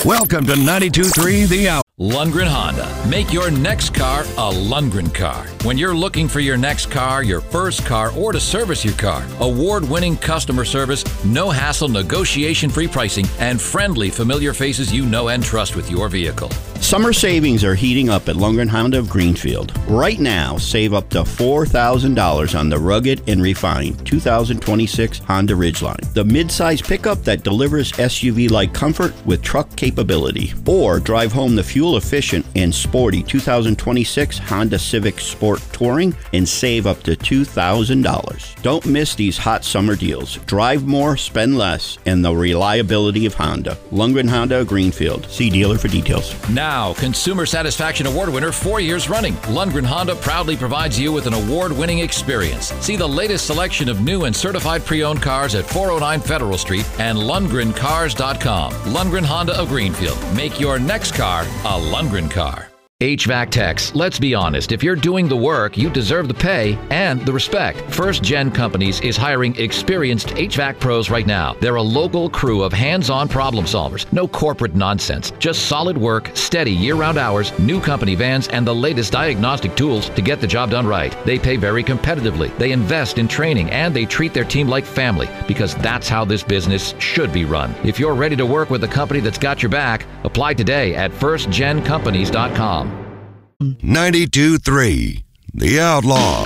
Welcome to 92.3 The Out. Lundgren Honda. Make your next car a Lundgren car. When you're looking for your next car, your first car, or to service your car, award-winning customer service, no hassle, negotiation-free pricing, and friendly, familiar faces you know and trust with your vehicle. Summer savings are heating up at Lundgren Honda of Greenfield. Right now, save up to $4,000 on the rugged and refined 2026 Honda Ridgeline, the midsize pickup that delivers SUV-like comfort with truck capability. Or drive home the fuel-efficient and sporty 2026 Honda Civic Sport Touring and save up to $2,000. Don't miss these hot summer deals. Drive more, spend less, and the reliability of Honda. Lundgren Honda of Greenfield. See dealer for details. Now, Consumer Satisfaction Award winner 4 years running. Lundgren Honda proudly provides you with an award-winning experience. See the latest selection of new and certified pre-owned cars at 409 Federal Street and LundgrenCars.com. Lundgren Honda of Greenfield. Make your next car a Lundgren car. HVAC techs, let's be honest. If you're doing the work, you deserve the pay and the respect. First Gen Companies is hiring experienced HVAC pros right now. They're a local crew of hands-on problem solvers. No corporate nonsense. Just solid work, steady year-round hours, new company vans, and the latest diagnostic tools to get the job done right. They pay very competitively. They invest in training, and they treat their team like family, because that's how this business should be run. If you're ready to work with a company that's got your back, apply today at firstgencompanies.com. 92.3 The Outlaw.